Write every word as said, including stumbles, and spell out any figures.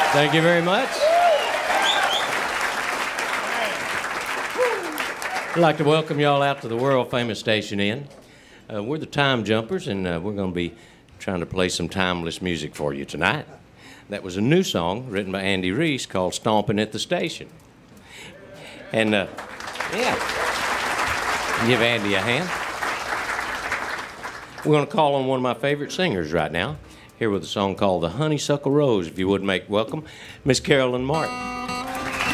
Thank you very much. I'd like to welcome y'all out to the world-famous Station Inn. Uh, we're the Time Jumpers, and uh, we're going to be trying to play some timeless music for you tonight. That was a new song written by Andy Reese called Stompin' at the Station. And, uh, yeah, give Andy a hand. We're going to call on one of my favorite singers right now, here with a song called The Honeysuckle Rose. If you would make welcome, Miss Carolyn Martin.